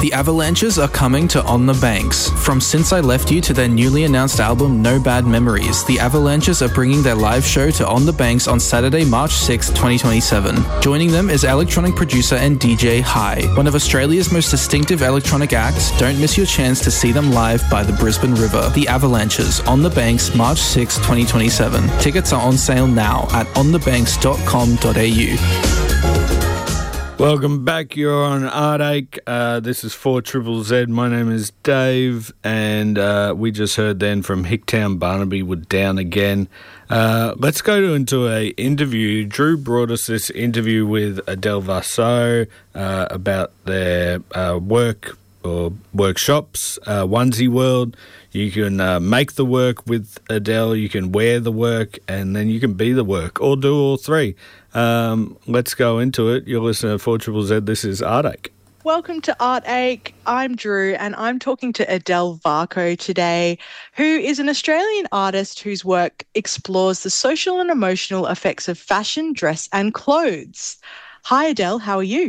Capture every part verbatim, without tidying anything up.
The Avalanches are coming to On the Banks. From Since I Left You to their newly announced album No Bad Memories, the Avalanches are bringing their live show to On the Banks on Saturday, March sixth, twenty twenty-seven. Joining them is electronic producer and D J High, one of Australia's most distinctive electronic acts. Don't miss your chance to see them live by the Brisbane River. The Avalanches, On the Banks, March sixth, twenty twenty-seven. Tickets are on sale now at on the banks dot com dot a u. Welcome back. You're on Artache. Uh, this is four Triple Z. My name is Dave, and uh, we just heard then from Hicktown Barnaby with Down Again. Uh, let's go into a interview. Drew brought us this interview with Adele Varso uh, about their uh, work or workshops, uh, Onesie World. You can uh, make the work with Adele, you can wear the work, and then you can be the work, or do all three. Um, let's go into it. You're listening to four Triple Z. This is Artache. Welcome to Artache. I'm Drew, and I'm talking to Adele Varco today, who is an Australian artist whose work explores the social and emotional effects of fashion, dress, and clothes. Hi, Adele. How are you?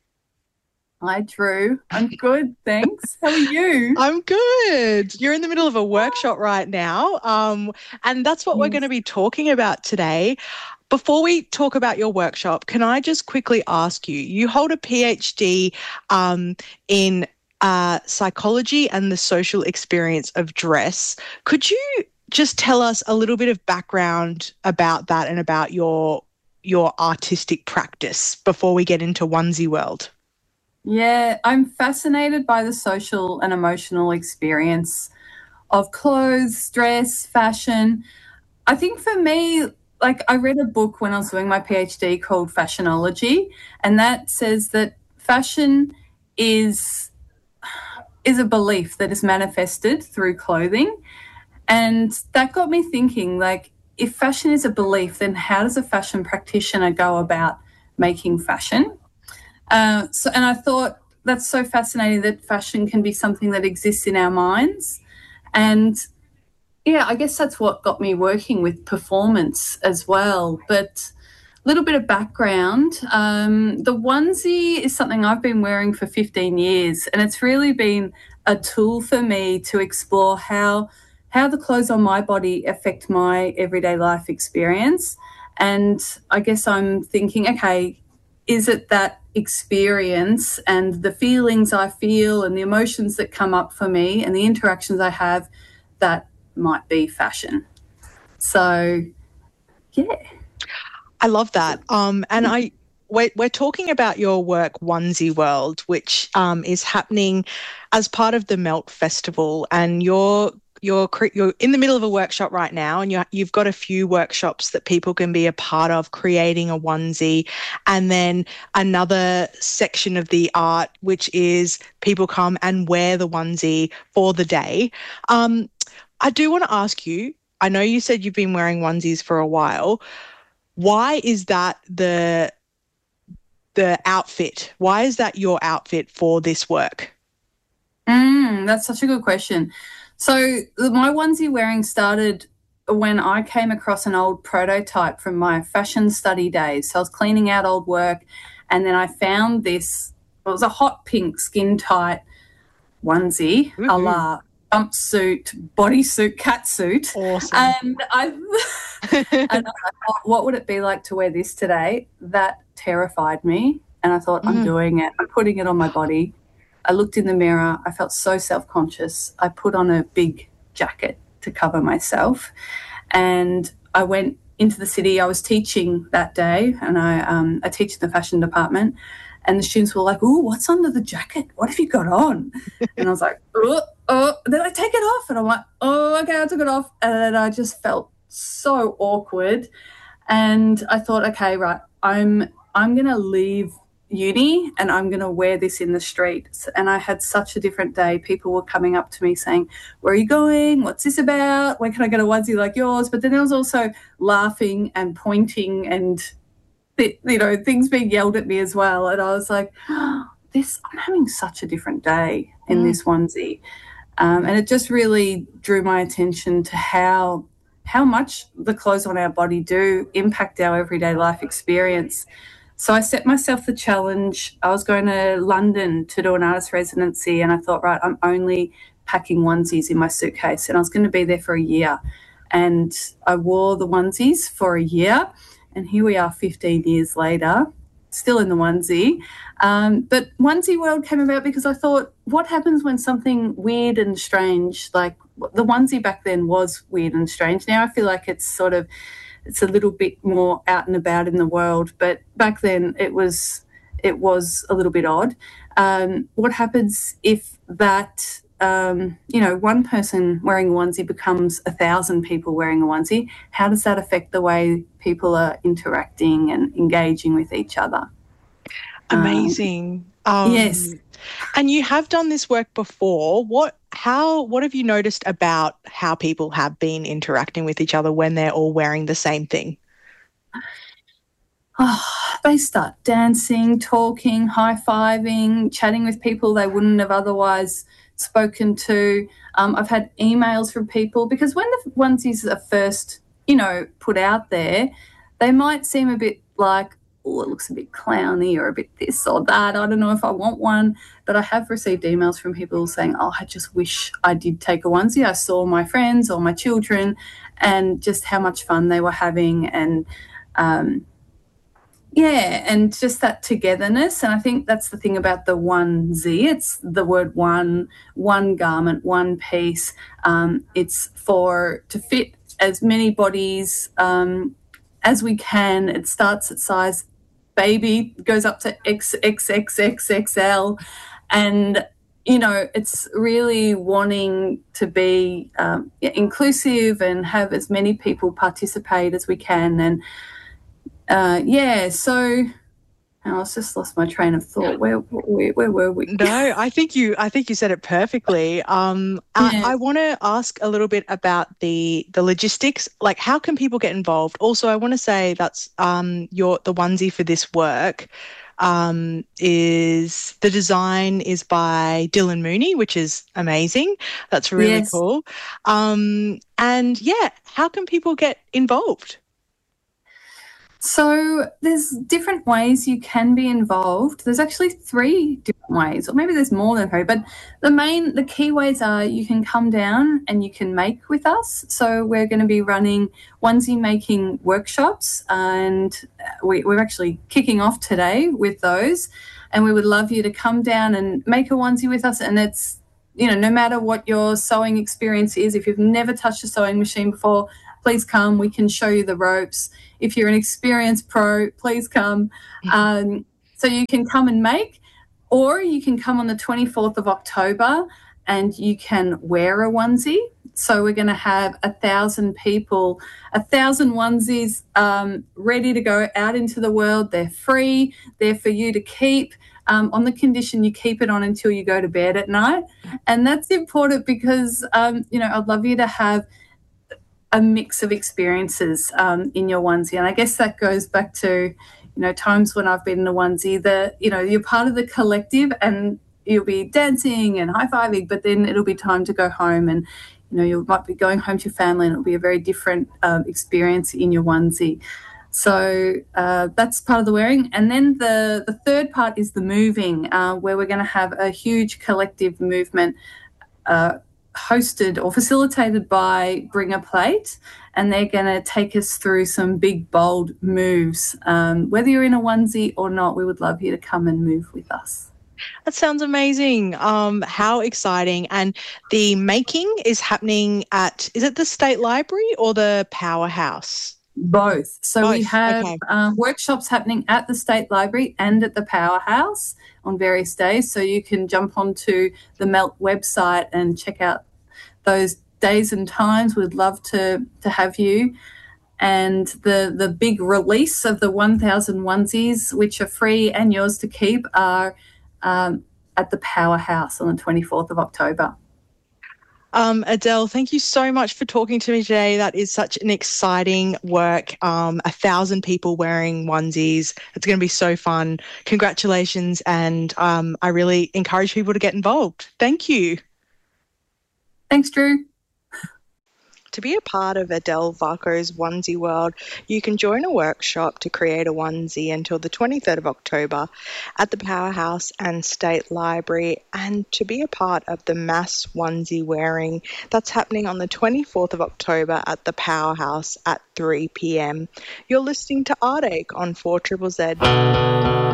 Hi, Drew. I'm good, thanks. How are you? I'm good. You're in the middle of a workshop right now, um, and that's what yes. we're going to be talking about today. Before we talk about your workshop, can I just quickly ask you, you hold a PhD um, in uh, psychology and the social experience of dress. Could you just tell us a little bit of background about that and about your your artistic practice before we get into Onesie World? Yeah, I'm fascinated by the social and emotional experience of clothes, dress, fashion. I think for me, like I read a book when I was doing my PhD called Fashionology, and that says that fashion is, is a belief that is manifested through clothing. And that got me thinking, like, if fashion is a belief, then how does a fashion practitioner go about making fashion? Uh, so, and I thought that's so fascinating that fashion can be something that exists in our minds. And, yeah, I guess that's what got me working with performance as well. But a little bit of background, um, the onesie is something I've been wearing for fifteen years, and it's really been a tool for me to explore how, how the clothes on my body affect my everyday life experience. And I guess I'm thinking, okay, is it that experience and the feelings I feel and the emotions that come up for me and the interactions I have that might be fashion? So, yeah. I love that. Um, and I we're, we're talking about your work, Onesie World, which um, is happening as part of the Melt Festival, and you're You're you're in the middle of a workshop right now, and you you've got a few workshops that people can be a part of creating a onesie, and then another section of the art which is people come and wear the onesie for the day. Um, I do want to ask you, I know you said you've been wearing onesies for a while. Why is that the the outfit? Why is that your outfit for this work? Mm, that's such a good question. So my onesie wearing started when I came across an old prototype from my fashion study days. So I was cleaning out old work, and then I found this, it was a hot pink skin tight onesie, mm-hmm. a la jumpsuit, bodysuit, catsuit. Awesome. And I, and I thought, what would it be like to wear this today? That terrified me. And I thought, mm. I'm doing it. I'm putting it on my body. I looked in the mirror. I felt so self-conscious. I put on a big jacket to cover myself, and I went into the city. I was teaching that day, and I um, I teach in the fashion department, and the students were like, "Ooh, what's under the jacket? What have you got on?" And I was like, "Oh, oh." Then I take it off, and I'm like, "Oh, okay, I took it off," and I just felt so awkward, and I thought, "Okay, right, I'm I'm gonna leave uni and I'm going to wear this in the streets." And I had such a different day. People were coming up to me saying, "Where are you going? What's this about? Where can I get a onesie like yours?" But then there was also laughing and pointing and, you know, things being yelled at me as well. And I was like, oh, this, I'm having such a different day in mm. this onesie. Um, and it just really drew my attention to how how much the clothes on our body do impact our everyday life experience. So I set myself the challenge. I was going to London to do an artist residency, and I thought, right, I'm only packing onesies in my suitcase, and I was going to be there for a year. And I wore the onesies for a year, and here we are fifteen years later, still in the onesie. Um, but Onesie World came about because I thought, what happens when something weird and strange, like the onesie back then was weird and strange. Now I feel like it's sort of, it's a little bit more out and about in the world, but back then it was it was a little bit odd. Um, what happens if that, um, you know, one person wearing a onesie becomes a thousand people wearing a onesie? How does that affect the way people are interacting and engaging with each other? Amazing. Um, um, yes. And you have done this work before. What, how, what have you noticed about how people have been interacting with each other when they're all wearing the same thing? Oh, they start dancing, talking, high-fiving, chatting with people they wouldn't have otherwise spoken to. Um, I've had emails from people because when the onesies are first, you know, put out there, they might seem a bit like, oh, it looks a bit clowny or a bit this or that. I don't know if I want one. But I have received emails from people saying, oh, I just wish I did take a onesie. I saw my friends or my children and just how much fun they were having and, um, yeah, and just that togetherness. And I think that's the thing about the onesie. It's the word one, one garment, one piece. Um, it's for to fit as many bodies um, as we can. It starts at size baby, goes up to X X X X X L. And, you know, it's really wanting to be um, inclusive and have as many people participate as we can. And, Uh, yeah, so oh, I just lost my train of thought. Where, where, where were we? No, I think you. I think you said it perfectly. Um, Yeah. I, I want to ask a little bit about the the logistics. Like, how can people get involved? Also, I want to say that's um, your the onesie for this work. Um, is the design is by Dylan Mooney, which is amazing. That's really Yes. cool. Um, and yeah, how can people get involved? So there's different ways you can be involved. There's actually three different ways, or maybe there's more than three, but the main, the key ways are you can come down and you can make with us. So we're going to be running onesie making workshops, and we, we're actually kicking off today with those, and we would love you to come down and make a onesie with us. And it's, you know, no matter what your sewing experience is, if you've never touched a sewing machine before, please come. We can show you the ropes. If you're an experienced pro, please come. Um, so you can come and make, or you can come on the twenty-fourth of October and you can wear a onesie. So we're going to have a thousand people, a thousand onesies um, ready to go out into the world. They're free. They're for you to keep. Um, on the condition you keep it on until you go to bed at night. And that's important because, um, you know, I'd love you to have a mix of experiences um, in your onesie. And I guess that goes back to, you know, times when I've been in a onesie that, you know, you're part of the collective and you'll be dancing and high-fiving, but then it'll be time to go home and, you know, you might be going home to your family and it'll be a very different um, experience in your onesie. So uh, that's part of the wearing. And then the, the third part is the moving, uh, where we're going to have a huge collective movement uh, hosted or facilitated by Bring a Plate, and they're going to take us through some big, bold moves. Um, whether you're in a onesie or not, we would love you to come and move with us. That sounds amazing. Um, how exciting. And the making is happening at, is it the State Library or the Powerhouse? Both. So Both. we have Okay. um, workshops happening at the State Library and at the Powerhouse on various days. So you can jump onto the Melt website and check out those days and times. We'd love to to have you. And the the big release of the one thousand onesies, which are free and yours to keep, are um, at the Powerhouse on the twenty-fourth of October. Um, Adele, thank you so much for talking to me today. That is such an exciting work. Um, a thousand people wearing onesies. It's going to be so fun. Congratulations. And um, I really encourage people to get involved. Thank you. Thanks, Drew. to be a part of Adele Varco's Onesie World, you can join a workshop to create a onesie until the twenty-third of October at the Powerhouse and State Library, and to be a part of the mass onesie wearing that's happening on the twenty-fourth of October at the Powerhouse at three p.m. You're listening to Art Ache on four Z Z Z.